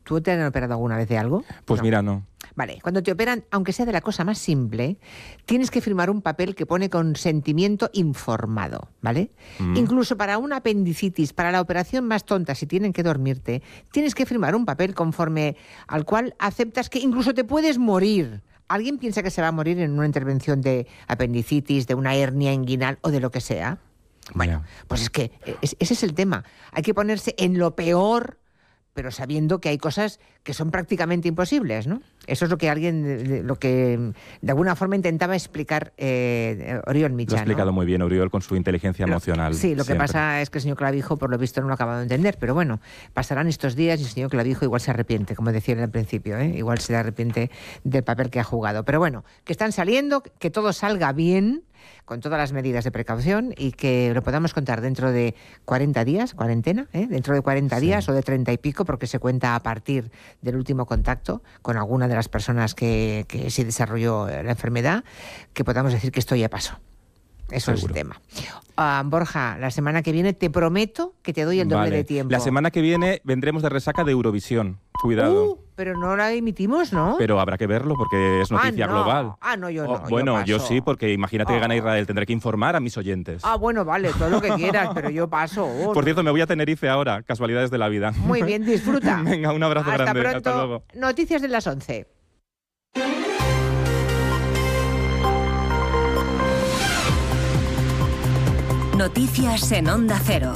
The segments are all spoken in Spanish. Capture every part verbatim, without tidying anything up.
¿Tú te han operado alguna vez de algo? Pues no. mira, no. Vale, cuando te operan, aunque sea de la cosa más simple, tienes que firmar un papel que pone consentimiento informado, ¿vale? Mm. Incluso para una apendicitis, para la operación más tonta, si tienen que dormirte, tienes que firmar un papel conforme al cual aceptas que incluso te puedes morir. ¿Alguien piensa que se va a morir en una intervención de apendicitis, de una hernia inguinal o de lo que sea? Bueno, pues es que ese es el tema. Hay que ponerse en lo peor, pero sabiendo que hay cosas que son prácticamente imposibles, ¿no? Eso es lo que alguien, lo que de alguna forma intentaba explicar eh, Oriol Mitjà. Lo ha explicado ¿no? muy bien Oriol con su inteligencia lo, emocional. Sí, lo siempre. que pasa es que el señor Clavijo, por lo visto, no lo ha acabado de entender, pero bueno, pasarán estos días y el señor Clavijo igual se arrepiente, como decía al principio, ¿eh? Igual se arrepiente del papel que ha jugado. Pero bueno, que están saliendo, que todo salga bien, con todas las medidas de precaución y que lo podamos contar dentro de cuarenta días, cuarentena, ¿eh? Dentro de cuarenta sí. días o de treinta y pico, porque se cuenta a partir del último contacto con alguna de las personas que, que sí desarrolló la enfermedad, que podamos decir que esto ya pasó. Eso Seguro. Es el tema. Uh, Borja, la semana que viene te prometo que te doy el doble vale. de tiempo. La semana que viene vendremos de resaca de Eurovisión. Cuidado. Uh, pero no la emitimos, ¿no? Pero habrá que verlo porque es noticia ah, no. global. Ah, no, yo no. Oh, bueno, yo, yo sí, porque imagínate oh. que gana Israel. Tendré que informar a mis oyentes. Ah, bueno, vale, todo lo que quieras, pero yo paso. Oh, Por cierto, me voy a Tenerife ahora. Casualidades de la vida. Muy bien, disfruta. Venga, un abrazo Hasta grande. Pronto. Hasta luego. Noticias de las once. Noticias en Onda Cero.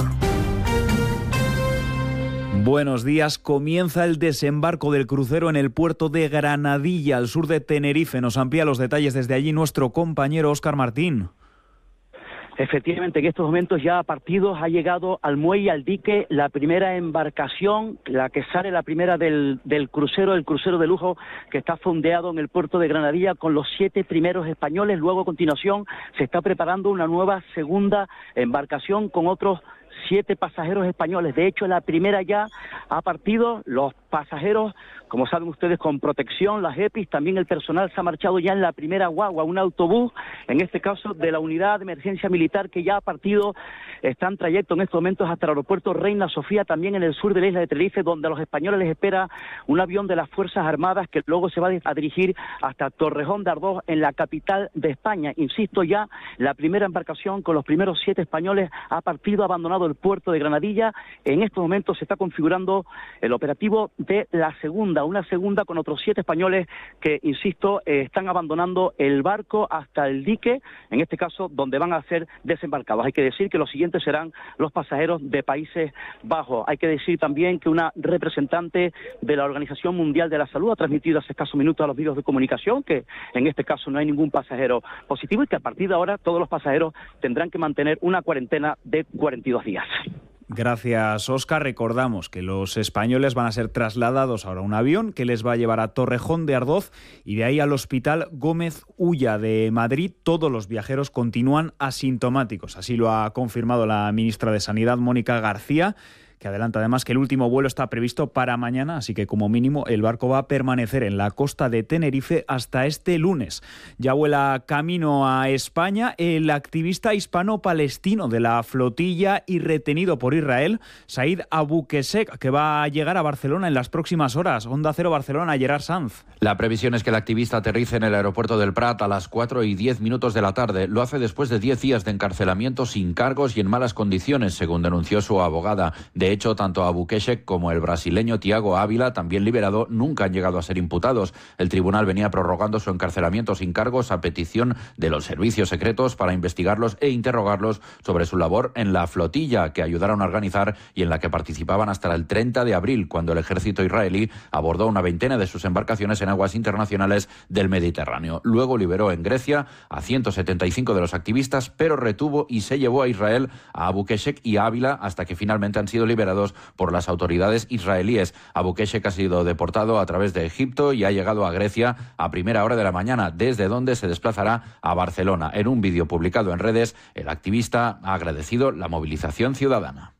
Buenos días. Comienza el desembarco del crucero en el puerto de Granadilla, al sur de Tenerife. Nos amplía los detalles desde allí nuestro compañero Óscar Martín. Efectivamente, en estos momentos ya partidos ha llegado al muelle, al dique, la primera embarcación, la que sale la primera del, del crucero, el crucero de lujo que está fondeado en el puerto de Granadilla con los siete primeros españoles. Luego, a continuación, se está preparando una nueva segunda embarcación con otros siete pasajeros españoles. De hecho, la primera ya ha partido, los pasajeros, como saben ustedes, con protección, las EPIs, también el personal se ha marchado ya en la primera guagua, un autobús, en este caso de la unidad de emergencia militar que ya ha partido, está en trayecto en estos momentos hasta el aeropuerto Reina Sofía, también en el sur de la isla de Tenerife, donde a los españoles les espera un avión de las Fuerzas Armadas que luego se va a dirigir hasta Torrejón de Ardoz, en la capital de España. Insisto, ya la primera embarcación con los primeros siete españoles ha partido, ha abandonado el puerto de Granadilla. En estos momentos se está configurando el operativo de la segunda, una segunda con otros siete españoles que, insisto, eh, están abandonando el barco hasta el dique, en este caso donde van a ser desembarcados. Hay que decir que los siguientes serán los pasajeros de Países Bajos. Hay que decir también que una representante de la Organización Mundial de la Salud ha transmitido hace escasos minutos a los medios de comunicación que en este caso no hay ningún pasajero positivo y que a partir de ahora todos los pasajeros tendrán que mantener una cuarentena de cuarenta y dos días. Gracias, Óscar. Recordamos que los españoles van a ser trasladados ahora a un avión que les va a llevar a Torrejón de Ardoz y de ahí al Hospital Gómez Ulla de Madrid. Todos los viajeros continúan asintomáticos. Así lo ha confirmado la ministra de Sanidad, Mónica García, que adelanta además que el último vuelo está previsto para mañana, así que como mínimo el barco va a permanecer en la costa de Tenerife hasta este lunes. Ya vuela camino a España el activista hispano-palestino de la flotilla y retenido por Israel, Said Abu Qeshek, que va a llegar a Barcelona en las próximas horas. Onda Cero Barcelona, Gerard Sanz. La previsión es que el activista aterrice en el aeropuerto del Prat a las cuatro y diez minutos de la tarde. Lo hace después de diez días de encarcelamiento sin cargos y en malas condiciones, según denunció su abogada. De De hecho, tanto Abu Qeshek como el brasileño Tiago Ávila, también liberado, nunca han llegado a ser imputados. El tribunal venía prorrogando su encarcelamiento sin cargos a petición de los servicios secretos para investigarlos e interrogarlos sobre su labor en la flotilla que ayudaron a organizar y en la que participaban hasta el treinta de abril, cuando el ejército israelí abordó una veintena de sus embarcaciones en aguas internacionales del Mediterráneo. Luego liberó en Grecia a ciento setenta y cinco de los activistas, pero retuvo y se llevó a Israel a Abu Qeshek y a Ávila hasta que finalmente han sido liberados por las autoridades israelíes. Abu Qeshek ha sido deportado a través de Egipto y ha llegado a Grecia a primera hora de la mañana, desde donde se desplazará a Barcelona. En un vídeo publicado en redes, el activista ha agradecido la movilización ciudadana.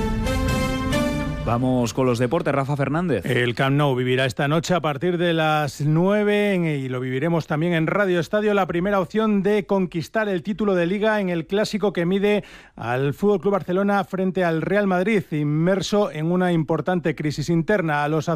Vamos con los deportes, Rafa Fernández. El Camp Nou vivirá esta noche a partir de las nueve y lo viviremos también en Radio Estadio, la primera opción de conquistar el título de Liga en el clásico que mide al F C Barcelona frente al Real Madrid, inmerso en una importante crisis interna. A los